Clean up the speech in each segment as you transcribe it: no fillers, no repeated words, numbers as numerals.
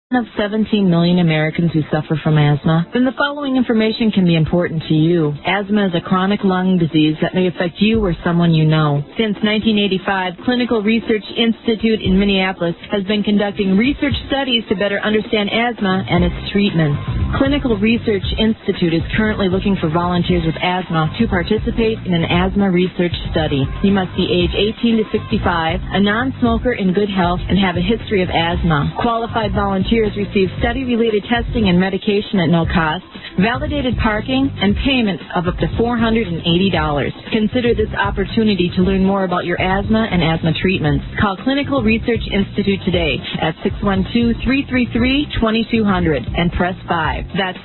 Of 17 million Americans who suffer from asthma, then the following information can be important to you. Asthma is a chronic lung disease that may affect you or someone you know. Since 1985, Clinical Research Institute in Minneapolis has been conducting research studies to better understand asthma and its treatments. Clinical Research Institute is currently looking for volunteers with asthma to participate in an asthma research study. You must be age 18 to 65, a non-smoker in good health, and have a history of asthma. Qualified volunteers receive study-related testing and medication at no cost, validated parking, and payment of up to $480. Consider this opportunity to learn more about your asthma and asthma treatments. Call Clinical Research Institute today at 612-333-2200 and press 5. That's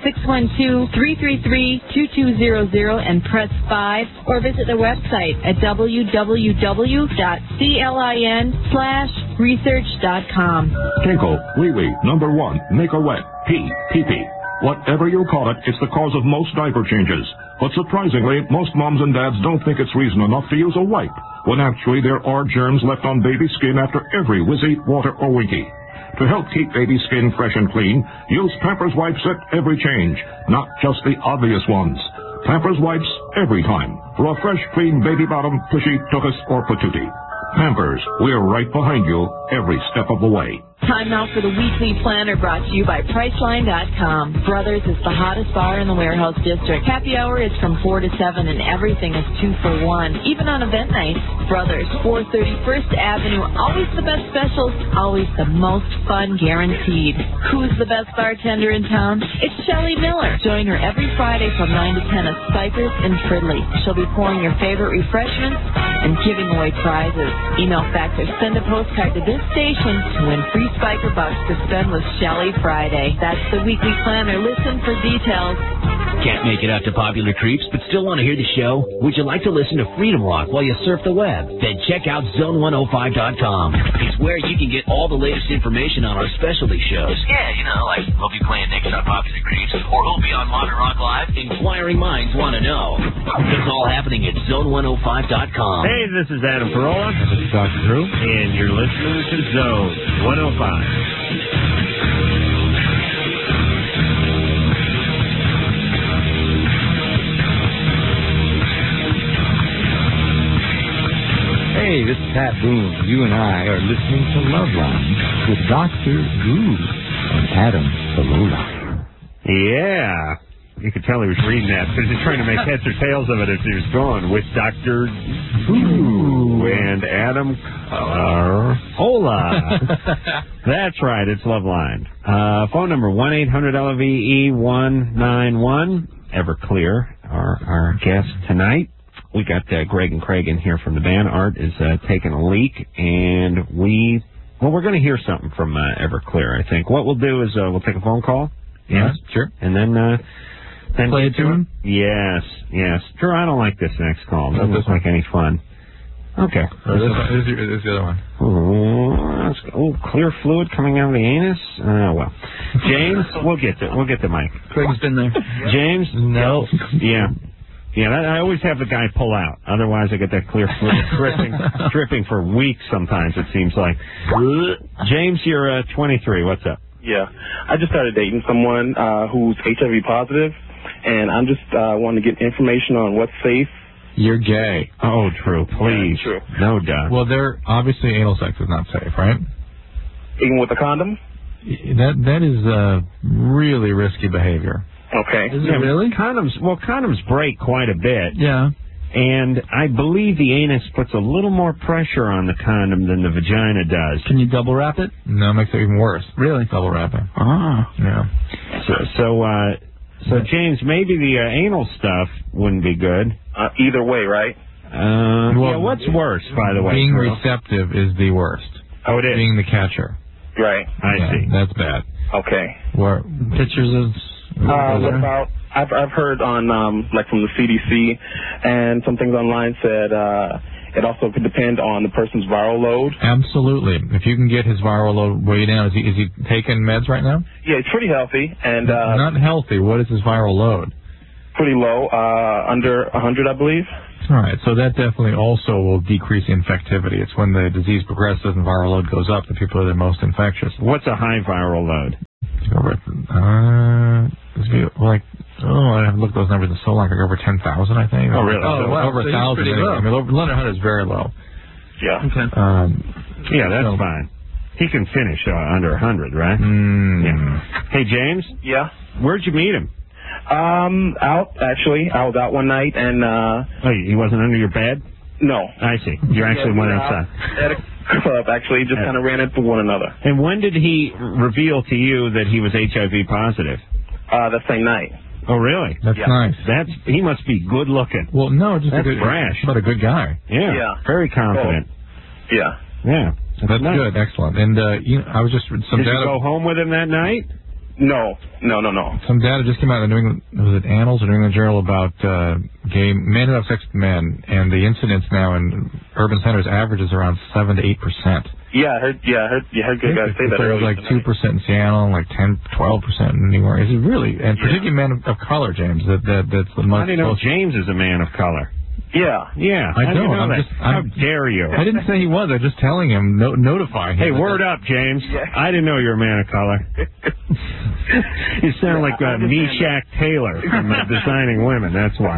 612-333-2200 and press 5, or visit the website at www.clin/research.com. Tinkle, wee-wee, number 1, make a wet, pee-pee. Whatever you call it, it's the cause of most diaper changes. But surprisingly, most moms and dads don't think it's reason enough to use a wipe, when actually there are germs left on baby skin after every Wizzy, water, or Winky. To help keep baby skin fresh and clean, use Pampers wipes at every change, not just the obvious ones. Pampers wipes every time for a fresh, clean baby bottom, tushy, tuchus, or patootie. Pampers, we're right behind you every step of the way. Time now for the Weekly Planner, brought to you by Priceline.com. Brothers is the hottest bar in the Warehouse District. Happy hour is from 4 to 7, and everything is 2 for 1. Even on event nights. Brothers, 430 First Avenue. Always the best specials, always the most fun guaranteed. Who's the best bartender in town? It's Shelley Miller. Join her every Friday from 9 to 10 at Spikers in Fridley. She'll be pouring your favorite refreshments and giving away prizes. Email, fax, or send a postcard to this station to win free Spiker Bucks to spend with Shelley Friday. That's the Weekly Planner. Listen for details. Can't make it out to Popular Creeps, but still want to hear the show? Would you like to listen to Freedom Rock while you surf the web? Then check out Zone105.com. It's where you can get all the latest information on our specialty shows. Yeah, you know, like who'll be playing next on Popular Creeps, or who'll be on Modern Rock Live. Inquiring minds want to know. It's all happening at Zone105.com. Hey, this is Adam Carolla. This is Dr. Drew. And you're listening to Zone 105. Hey, this is Pat Boone. You and I are listening to Loveline with Dr. Drew and Adam Carolla. Yeah. You could tell he was reading that because he's trying to make heads or tails of it as he was going with Dr. Drew and Adam Carolla. That's right. It's Loveline. Phone number 1-800-LVE-191. Everclear, our guest tonight. We got Greg and Craig in here from the band. Art is taking a leak, and we're going to hear something from Everclear, I think. What we'll do is we'll take a phone call. Yeah, sure. And then play it to him? Yes. Drew, I don't like this next call. It doesn't look like any fun. Okay. This is the other one. Oh, clear fluid coming out of the anus? Well. James, we'll get the mic. Craig's been there. James? No. Yeah. Yeah, I always have the guy pull out. Otherwise, I get that clear fluid dripping for weeks sometimes, it seems like. James, you're 23. What's up? Yeah. I just started dating someone who's HIV positive, and I'm just wanting to get information on what's safe. You're gay. Oh, Drew, please. Yeah, true. No doubt. Well, obviously anal sex is not safe, right? Even with a condom? That is really risky behavior. Okay. Is it really? Condoms break quite a bit. Yeah. And I believe the anus puts a little more pressure on the condom than the vagina does. Can you double wrap it? No, it makes it even worse. Really? Double wrapping. Yeah. So James, maybe the anal stuff wouldn't be good. Either way, right? What's worse, by the way? Being receptive is the worst. Oh, it is? Being the catcher. Right. I see. That's bad. Okay. Where pictures of... I've heard on like from the CDC and some things online said it also could depend on the person's viral load. Absolutely. If you can get his viral load way down, is he taking meds right now? Yeah, he's pretty healthy and not healthy. What is his viral load? Pretty low, under 100, I believe. All right, so that definitely also will decrease infectivity. It's when the disease progresses and viral load goes up that people are the most infectious. What's a high viral load? over, I haven't looked at those numbers in so long, like over 10,000, I think. Oh, really? Oh, wow. Over 1,000. I mean, Leonard Hunter is very low. Yeah. Okay. Yeah, that's fine. He can finish under 100, right? Yeah. Hey, James? Yeah? Where'd you meet him? Out, actually. I was out one night, and... Oh, he wasn't under your bed? No. I see. You actually went outside. At a club, actually. Just kind of ran into one another. And when did he reveal to you that he was HIV positive? That same night. Oh, really? That's nice. He must be good looking. Well, no, just that's brash. But a good guy. Yeah. Very confident. Oh. Yeah. Yeah. That's nice. Good. Excellent. And I was just Did you go home with him that night? No. Some data just came out in the New England, was it Annals or New England Journal about gay men who have sex with men, and the incidence now in urban centers averages around 7 to 8%. Yeah, I heard good guys say that. It was like 2% in Seattle, and like 10-12% in New York. Is it really? And particularly men of color, James. That's the most. How do you know James is a man of color? Yeah. Yeah. I don't. How dare you? I didn't say he was. I'm just telling him, notifying him. Hey, word up, James. Yeah. I didn't know you were a man of color. You sound like Meshack Taylor from Designing Women. That's why.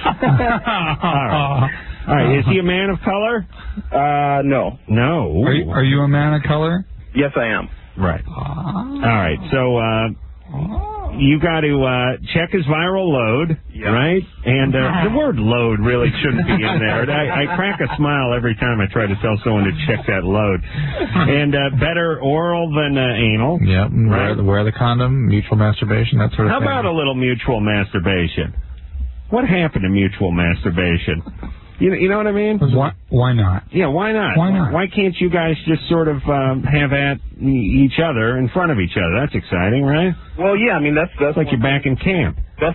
All right. Is he a man of color? No. No. Are you a man of color? Yes, I am. Right. All right. So, you got to check his viral load, right? And the word load really shouldn't be in there. I crack a smile every time I try to tell someone to check that load. And better oral than anal. Yep. Right? Wear the condom, mutual masturbation, that sort of thing. How about a little mutual masturbation? What happened to mutual masturbation? You know what I mean? Why not? Yeah, why not? Why not? Why can't you guys just sort of have at each other in front of each other? That's exciting, right? Well, yeah, I mean, that's like you're back in camp. That's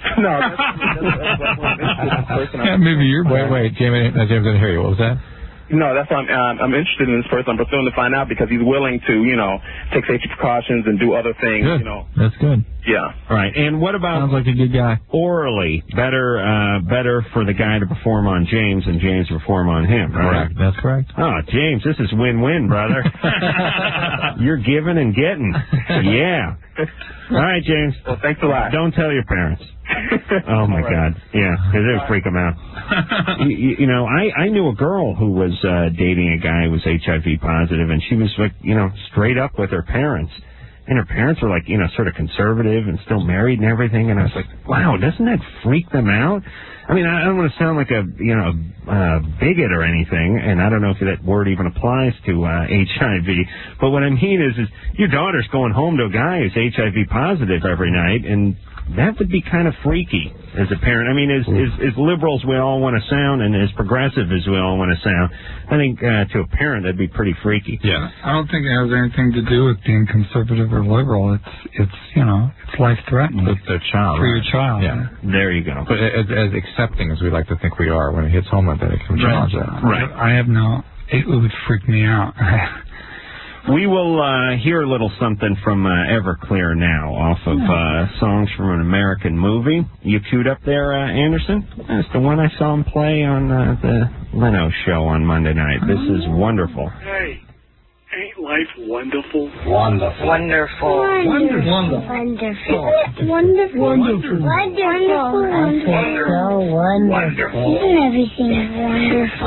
maybe you're... Wait, James didn't hear you. What was that? No, that's why I'm interested in this person. I'm pursuing to find out because he's willing to, take safety precautions and do other things, Good. That's good. Yeah. All right. And what about... Sounds like a good guy. Orally. Better for the guy to perform on James and James to perform on him, right? Correct. That's correct. Oh, James, this is win-win, brother. You're giving and getting. Yeah. All right, James. Well, thanks a lot. Don't tell your parents. Oh, my God. Yeah, because it would freak them out. I knew a girl who was dating a guy who was HIV positive, and she was, like, straight up with her parents. And her parents were, like, sort of conservative and still married and everything. And I was like, wow, doesn't that freak them out? I mean, I don't want to sound like a bigot or anything, and I don't know if that word even applies to HIV. But what I mean is your daughter's going home to a guy who's HIV positive every night, and that would be kind of freaky as a parent. I mean, as liberal as we all want to sound and as progressive as we all want to sound, I think to a parent that'd be pretty freaky. Yeah. I don't think it has anything to do with being conservative or liberal. It's life-threatening. With their child. For your child. Yeah. There you go. But as accepting as we like to think we are, when it hits home like that, it can challenge that. Right. It would freak me out. We will hear a little something from Everclear now off of songs from an American movie. You queued up there, Anderson? That's the one I saw him play on the Leno show on Monday night. This is wonderful. Hey, ain't life wonderful? Wonderful. Wonderful. Wonderful. Wonderful. Wonderful. Wonderful. Wonderful. I feel so wonderful. Wonderful. Isn't everything wonderful?